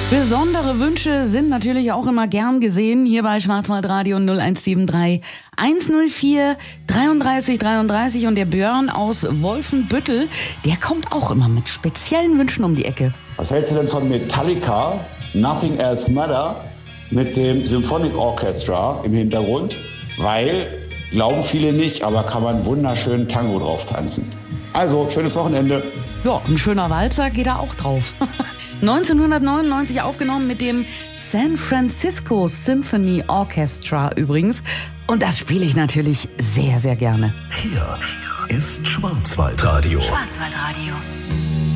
Besondere Wünsche sind natürlich auch immer gern gesehen hier bei Schwarzwaldradio 0173 104 33 33 und der Björn aus Wolfenbüttel, der kommt auch immer mit speziellen Wünschen um die Ecke. Was hältst du denn von Metallica, Nothing Else Matter, mit dem Symphonic Orchestra im Hintergrund? Weil, glauben viele nicht, aber kann man wunderschönen Tango drauf tanzen. Also, schönes Wochenende. Ja, ein schöner Walzer geht da auch drauf. 1999 aufgenommen mit dem San Francisco Symphony Orchestra übrigens. Und das spiele ich natürlich sehr, sehr gerne. Hier ist Schwarzwaldradio. Schwarzwaldradio.